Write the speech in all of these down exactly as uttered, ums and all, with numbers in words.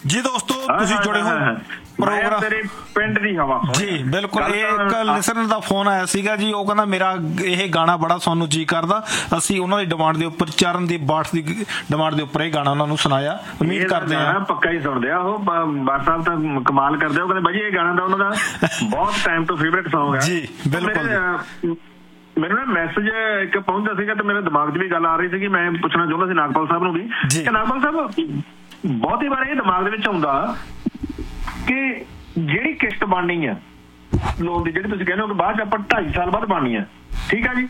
ਜੀ ਦੋਸਤੋ ਤੁਸੀਂ ਜੁੜੇ ਹੋ ਪ੍ਰੋਗਰਾਮ ਤੇਰੇ ਪਿੰਡ ਦੀ ਹਵਾ ਜੀ ਬਿਲਕੁਲ। ਇਹ ਇੱਕ ਲਿਸਨਰ ਦਾ ਫੋਨ ਆਇਆ ਸੀਗਾ ਜੀ, ਉਹ ਕਹਿੰਦਾ ਮੇਰਾ ਇਹ ਗਾਣਾ ਬੜਾ ਸਾਨੂੰ ਜੀ ਕਰਦਾ, ਅਸੀਂ ਉਹਨਾਂ ਦੀ ਡਿਮਾਂਡ ਦੇ ਉੱਪਰ ਚਰਨ ਦੀ ਬਾਠ ਦੀ ਡਿਮਾਂਡ ਦੇ ਉੱਪਰ ਇਹ ਗਾਣਾ ਉਹਨਾਂ ਨੂੰ ਸੁਣਾਇਆ। ਉਮੀਦ ਕਰਦੇ ਹਾਂ ਪੱਕਾ ਹੀ ਸੁਣਦੇ ਆ ਉਹ ਬਾਠ ਸਾਹਿਬ ਤਾਂ ਕਮਾਲ ਕਰਦੇ ਆ। ਉਹ ਕਹਿੰਦੇ ਬਾਜੀ ਇਹ ਗਾਣਾ ਦਾ ਉਹਨਾਂ ਦਾ ਬਹੁਤ ਟਾਈਮ ਤੋਂ ਫੇਵਰੇਟ ਸੌਂਗ ਹੈ ਜੀ ਬਿਲਕੁਲ। ਮੈਨੂੰ ਨਾ ਮੈਸੇਜ ਇੱਕ ਪਹੁੰਚਦਾ ਸੀਗਾ ਤੇ ਮੇਰੇ ਦਿਮਾਗ 'ਚ ਵੀ ਗੱਲ ਆ ਰਹੀ ਸੀਗੀ, ਮੈਂ ਪੁੱਛਣਾ ਚਾਹੁੰਦਾ ਸੀ ਨਾਗਪਾਲ ਸਾਹਿਬ ਨੂੰ ਵੀ ਕਿ ਨਾਗਪਾਲ ਸਾਹਿਬ ਬਹੁਤੀ ਵਾਰ ਇਹ ਦਿਮਾਗ ਦੇ ਵਿੱਚ ਆਉਂਦਾ ਕਿ ਜਿਹੜੀ ਕਿਸ਼ਤ ਬਣਨੀ ਆ ਲੋਨ ਦੀ, ਜਿਹੜੀ ਤੁਸੀਂ ਕਹਿੰਦੇ ਹੋ ਕਿ ਬਾਅਦ 'ਚ ਆਪਾਂ ਢਾਈ ਸਾਲ ਬਾਅਦ ਬਣਨੀ ਆ, ਠੀਕ ਆ ਜੀ?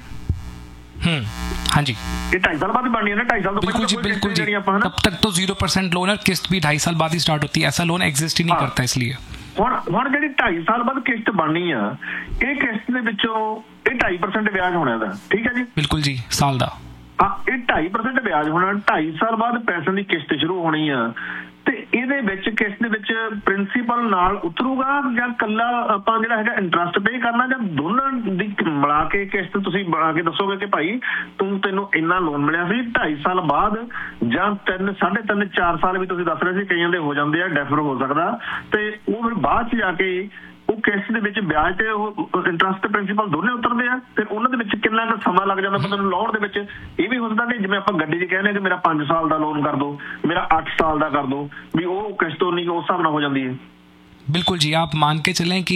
हम्म हाँ जी, ये ढाई साल बाद बननी है ना, ढाई साल तो बिल्कुल जी बिल्कुल जी। तब तक तो जीरो परसेंट लोन है, किस्त भी ढाई साल बाद ही स्टार्ट होती है, ऐसा लोन एग्जिस्ट ही नहीं करता। इसलिए ਹੁਣ ਹੁਣ ਜਿਹੜੀ ਢਾਈ ਸਾਲ ਬਾਅਦ ਕਿਸ਼ਤ ਬਣਨੀ ਆ, ਇਹ ਕਿਸ਼ਤ ਦੇ ਵਿੱਚੋਂ ਇਹ ਢਾਈ ਪਰਸੈਂਟ ਵਿਆਜ ਹੋਣਾ ਇਹਦਾ, ਠੀਕ ਹੈ ਜੀ? ਬਿਲਕੁਲ ਜੀ, ਸਾਲ ਦਾ ਹਾਂ ਇਹ ਢਾਈ ਪਰਸੈਂਟ ਵਿਆਜ ਹੋਣਾ। ਢਾਈ ਸਾਲ ਬਾਅਦ ਪੈਸਿਆਂ ਦੀ ਕਿਸ਼ਤ ਸ਼ੁਰੂ ਹੋਣੀ ਆ ਤੇ ਇਹਦੇ ਵਿੱਚ ਕਿਸ਼ਤ ਦੇ ਵਿੱਚ ਪ੍ਰਿੰਸੀਪਲ ਨਾਲ ਉਤਰੂਗਾ ਜਾਂ ਕੱਲਾ ਆਪਾਂ ਜਿਹੜਾ ਹੈਗਾ ਇੰਟਰਸਟ ਪੇ ਕਰਨਾ, ਜਾਂ ਦੋਨਾਂ ਦੀ ਮਿਲਾ ਕੇ ਕਿਸ਼ਤ ਤੁਸੀਂ ਬਣਾ ਕੇ ਦੱਸੋਗੇ ਕਿ ਭਾਈ ਤੂੰ ਤੈਨੂੰ ਇੰਨਾ ਲੋਨ ਮਿਲਿਆ ਸੀ ਢਾਈ ਸਾਲ ਬਾਅਦ, ਜਾਂ ਤਿੰਨ ਸਾਢੇ ਤਿੰਨ ਚਾਰ ਸਾਲ ਵੀ ਤੁਸੀਂ ਦੱਸ ਰਹੇ ਸੀ ਕਈਆਂ ਦੇ ਹੋ ਜਾਂਦੇ ਆ, ਡੈਫਰ ਹੋ ਸਕਦਾ, ਤੇ ਉਹ ਫਿਰ ਬਾਅਦ 'ਚ ਜਾ ਕੇ ਉਹ ਕਿਸ਼ਤ ਦੇ ਵਿੱਚ ਵਿਆਜ ਤੇ ਉਹ ਇੰਟਰਸਟ ਤੇ ਪ੍ਰਿੰਸੀਪਲ ਦੋਨੇ ਉਤਰਦੇ ਆ। ਫਿਰ ਉਹਨਾਂ ਦੇ ਵਿੱਚ ਕਿੰਨਾ ਕੁ ਸਮਾਂ ਲੱਗ ਜਾਂਦਾ ਬੰਦੇ ਨੂੰ ਲਾਉਣ ਦੇ ਵਿੱਚ? ਇਹ ਵੀ ਹੋ ਸਕਦਾ ਕਿ ਜਿਵੇਂ ਆਪਾਂ ਗੱਡੀ 'ਚ ਕਹਿੰਦੇ ਕਿ ਮੇਰਾ ਪੰਜ ਸਾਲ ਦਾ ਲੋਨ कर दो, मेरा आठ साल का कर दो, भी वो किस्त नहीं उस हिसाब नाल हो जाती है। बिल्कुल जी, आप मान के चलें कि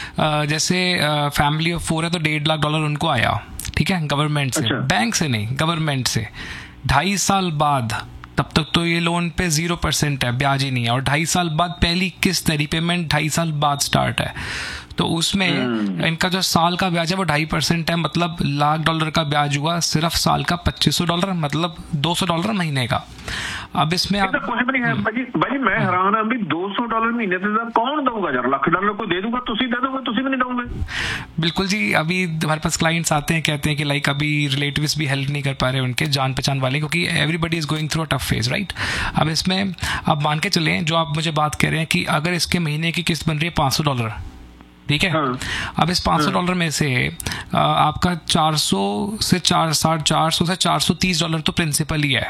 जैसे फैमिली ऑफ फोर है तो डेढ़ लाख डॉलर उनको आया, ठीक है, गवर्नमेंट से। अच्छा। बैंक से नहीं, गवर्नमेंट से। ढाई साल बाद तब तक तो ये लोन पे जीरो परसेंट है, ब्याज ही नहीं है, और ढाई साल बाद पहली किस्त है, रिपेमेंट ढाई साल बाद स्टार्ट है, तो उसमें इनका जो साल का ब्याज है वो ढाई परसेंट है, मतलब लाख डॉलर का ब्याज हुआ सिर्फ साल का पच्चीस सौ डॉलर, मतलब दो सौ डॉलर महीने का। अब इसमें आप कुछ भी नहीं है भाई, भाई मैं हैरान हूं भी दो सौ डॉलर महीने से कौन दूंगा यार? लाख डॉलर कोई दे दूंगा, तुसी दे दोगे, तुसी भी नहीं दोगे। बिल्कुल जी, अभी हमारे पास क्लाइंट्स आते हैं, कहते हैं कि लाइक अभी रिलेटिव्स भी हेल्प नहीं कर पा रहे उनके जान पहचान वाले, क्योंकि everybody is going through a tough phase, right? अब इसमें आप मान के चलें, जो आप मुझे बात कह रहे हैं कि अगर इसके महीने की किस्त बन रही है पाँच सौ डॉलर, ठीक है, हाँ। अब इस पाँच सौ डॉलर में से आ, आपका चार सौ से चार साढ़े चार सौ से चार सौ तीस डॉलर तो प्रिंसिपल ही है,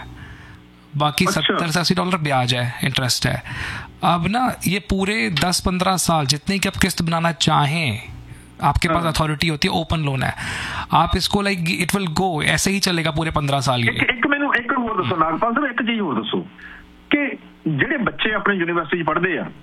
बाकी अच्छा। सत्तर से अस्सी डॉलर ब्याज है, इंटरेस्ट है। अब ना ये पूरे दस पंद्रह साल जितने की आप किस्त बनाना चाहें, आपके हाँ। पास अथॉरिटी होती है, ओपन लोन है, आप इसको लाइक इट विल गो, ऐसे ही चलेगा पूरे पंद्रह साल के। एक मैनू एक होर दसो नागपाल साहब, एक चीज होर दसो कि ਜਿਹੜੇ ਬੱਚੇ ਆਪਣੇ ਯੂਨੀਵਰਸਿਟੀ 'ਚ ਪੜ੍ਹਦੇ ਆ,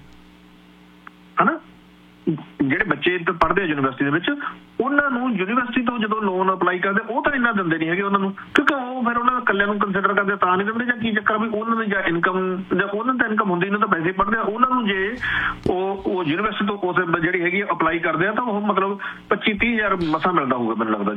ਹਨਾ, ਜਿਹੜੇ ਬੱਚੇ ਪੜ੍ਹਦੇ ਆ ਯੂਨੀਵਰਸਿਟੀ ਦੇ ਵਿੱਚ, ਉਹਨਾਂ ਨੂੰ ਯੂਨੀਵਰਸਿਟੀ ਤੋਂ ਜਦੋਂ ਲੋਨ ਅਪਲਾਈ ਕਰਦੇ ਉਹ ਤਾਂ ਇੰਨਾ ਦਿੰਦੇ ਨਹੀਂ ਹੈਗੇ ਉਹਨਾਂ ਨੂੰ, ਕਿਉਂਕਿ ਉਹ ਫਿਰ ਉਹਨਾਂ ਇਕੱਲਿਆਂ ਨੂੰ ਕੰਸੀਡਰ ਕਰਦੇ ਤਾਂ ਨਹੀਂ ਦਿੰਦੇ, ਜਾਂ ਕੀ ਚੱਕਰ ਵੀ ਉਹਨਾਂ ਦੀ ਜਾਂ ਇਨਕਮ ਜਾਂ ਉਹਨਾਂ ਦੀ ਇਨਕਮ ਹੁੰਦੀ ਇਹਨਾਂ ਤਾਂ ਪੈਸੇ ਪੜ੍ਹਦੇ ਆ, ਉਹਨਾਂ ਨੂੰ ਜੇ ਉਹ ਉਹ ਯੂਨੀਵਰਸਿਟੀ ਤੋਂ ਉਸ ਜਿਹੜੀ ਹੈਗੀ ਅਪਲਾਈ ਕਰਦੇ ਆ ਤਾਂ ਉਹ ਮਤਲਬ ਪੱਚੀ ਤੀਹ ਹਜ਼ਾਰ ਮਸਾਂ ਮਿਲਦਾ ਹੋਊਗਾ ਮੈਨੂੰ ਲੱਗਦਾ।